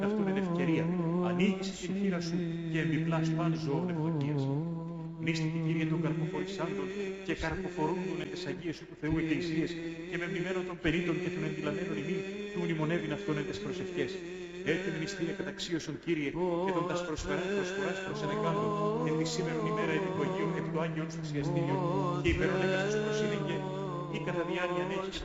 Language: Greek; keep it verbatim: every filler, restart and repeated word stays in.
αυτόν εν ευκαιρία, ανοίγεις την χείρα σου και εμπιπλάς παν ζώων ευδοκίας. Μνήστηκε, Κύριε, των καρποφορησάντων και καρποφορούντων εν τες αγίες σου του Θεού εκκλησίες και με μνημένων των περίτων και των ενδυλανμένων ημίν του μνημονεύειν αυτόν εν τες προσευχές. Έτε μνηστήρια καταξίωσον, Κύριε, και των τας προσφεράν προσφοράς προσενεκάντων εν τη σήμερον ημέρα επικογείων εκ του Άγιον σου θυσιαστήριον και υπερολέγας τους προσύνεγγε ή κατά διάνοιαν έχεις